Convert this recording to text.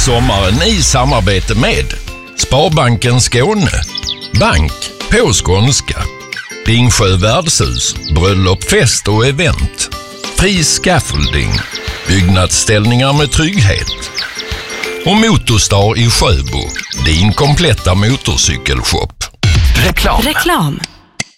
sommaren i samarbete med Sparbanken Skåne, bank på skånska, Ringsjö värdshus, bröllop, fest och event, Fri Scaffolding, byggnadsställningar med trygghet och Motorstar i Sjöbo, din kompletta motorcykelshop. Reklam.